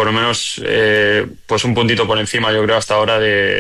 por lo menos pues un puntito por encima, yo creo, hasta ahora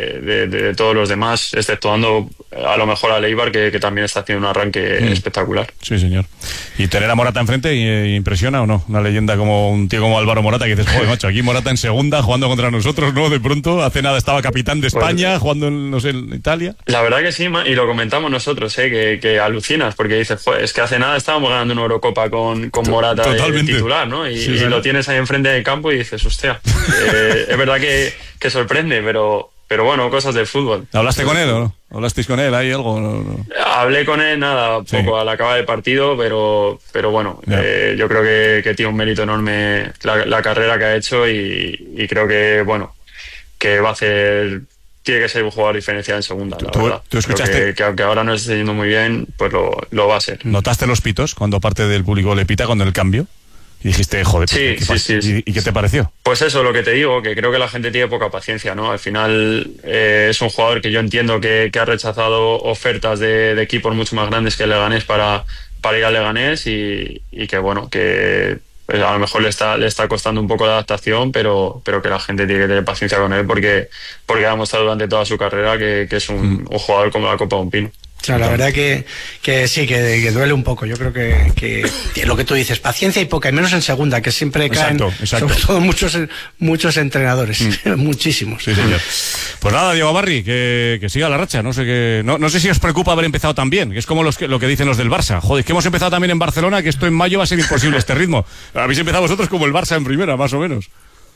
de todos los demás, exceptuando a lo mejor a Leibar, que también está haciendo un arranque espectacular. Sí, señor. ¿Y tener a Morata enfrente impresiona o no? Una leyenda como un tío como Álvaro Morata, que dices, joder, macho, aquí Morata en segunda jugando contra nosotros, ¿no? De pronto, hace nada estaba capitán de España, jugando en, no sé, en Italia. La verdad que sí, y lo comentamos nosotros, que alucinas, porque dices, joder, es que hace nada estábamos ganando una Eurocopa con Morata de titular, ¿no? Y lo tienes ahí enfrente del campo y dices, hostia, es verdad que sorprende, pero bueno, cosas del fútbol. ¿Hablaste con él o no? ¿Hablasteis con él? ¿Hay algo? No. Hablé con él, nada, poco al acabar el partido, pero bueno, yo creo que tiene un mérito enorme la carrera que ha hecho y creo que, bueno, que va a hacer... Tiene que ser un jugador diferencial en segunda, la verdad. ¿Tú escuchaste? Que aunque ahora no esté yendo muy bien, pues lo va a ser. ¿Notaste los pitos cuando parte del público le pita con el cambio? Y dijiste, joder, sí. ¿Y qué te pareció? Pues eso, lo que te digo, que creo que la gente tiene poca paciencia, ¿no? Al final es un jugador que yo entiendo que ha rechazado ofertas de equipos mucho más grandes que el Leganés para ir al Leganés y que, bueno, que pues a lo mejor le está costando un poco la adaptación, pero que la gente tiene que tener paciencia con él porque ha demostrado durante toda su carrera que es un jugador como la copa de un pino. Claro, la verdad que sí, que duele un poco. Yo creo que lo que tú dices, paciencia y poca, y menos en segunda, que siempre caen, sobre todo muchos entrenadores, muchísimos. Sí, señor. Pues nada, Diego Barri, que siga la racha. No sé si os preocupa haber empezado tan bien, que es como lo que dicen los del Barça. Joder, es que hemos empezado también en Barcelona, que esto en mayo va a ser imposible este ritmo. Habéis empezado vosotros como el Barça en primera, más o menos.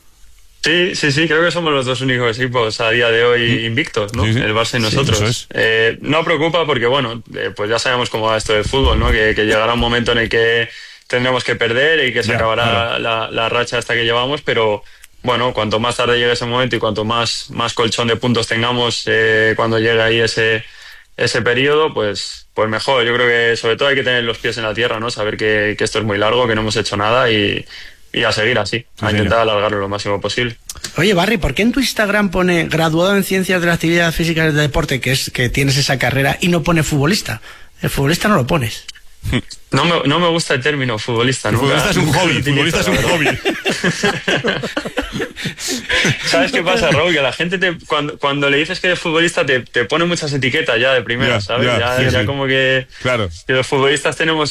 Sí, creo que somos los dos únicos equipos a día de hoy invictos, ¿no? Sí. El Barça y nosotros. No preocupa porque, bueno, pues ya sabemos cómo va esto del fútbol, ¿no? Que llegará un momento en el que tendremos que perder y que se acabará la racha hasta que llevamos, pero bueno, cuanto más tarde llegue ese momento y cuanto más colchón de puntos tengamos cuando llegue ahí ese periodo, pues mejor. Yo creo que sobre todo hay que tener los pies en la tierra, ¿no? Saber que esto es muy largo, que no hemos hecho nada y a seguir así, a intentar alargarlo lo máximo posible. Oye, Barry, ¿por qué en tu Instagram pone graduado en Ciencias de la Actividad Física y del Deporte, que tienes esa carrera, y no pone futbolista? El futbolista no lo pones. No me gusta el término futbolista. Futbolista es un hobby. Futbolista es un hobby. ¿Sabes qué pasa, Raúl? Que a la gente cuando le dices que eres futbolista te pone muchas etiquetas ya de primera, ¿sabes? Ya como que, claro, que los futbolistas tenemos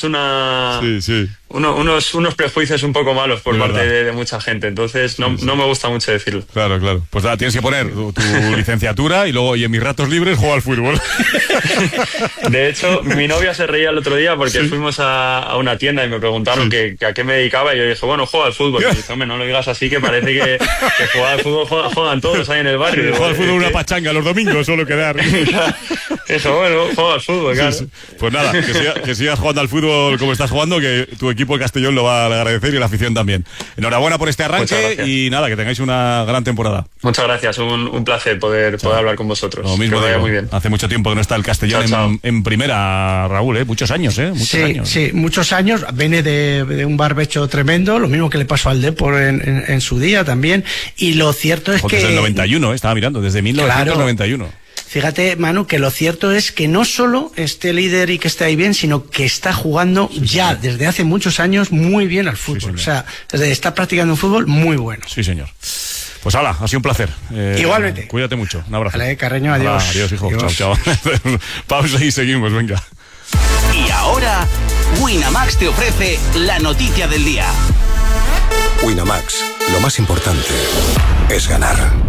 unos prejuicios un poco malos por parte de mucha gente. Entonces no me gusta mucho decirlo. Claro. Pues nada, tienes que poner tu licenciatura y luego, y en mis ratos libres juego al fútbol. De hecho, mi novia se reía el otro día porque fuimos a una tienda y me preguntaron que a qué me dedicaba y yo dije, bueno, juego al fútbol. Y dice, hombre, no lo digas así, que parece que jugar al fútbol juegan todos ahí en el barrio. Juega al fútbol una pachanga los domingos, solo quedar. Eso, bueno, juego al fútbol, claro. Sí. Pues nada, que sigas jugando al fútbol como estás jugando, que tu equipo el Castellón lo va a agradecer y la afición también. Enhorabuena por este arranque y nada, que tengáis una gran temporada. Muchas gracias, un placer poder hablar con vosotros. Lo mismo, que vaya muy bien. Hace mucho tiempo que no está el Castellón en primera, Raúl, muchos años, muchos años. Sí, muchos años. Viene de un barbecho tremendo, lo mismo que le pasó al Depor en su día también. Y lo cierto es que... Desde el 91, estaba mirando, desde 1991. Claro. Fíjate, Manu, que lo cierto es que no solo esté líder y que esté ahí bien, sino que está jugando desde hace muchos años muy bien al fútbol. Sí, o sea, está practicando un fútbol muy bueno. Sí, señor. Pues hala, ha sido un placer. Igualmente. Cuídate mucho. Un abrazo. Vale, Carreño, adiós. Adiós, hijo. Adiós. Chao. Pausa y seguimos, venga. Y ahora, Winamax te ofrece la noticia del día. Winamax, lo más importante es ganar.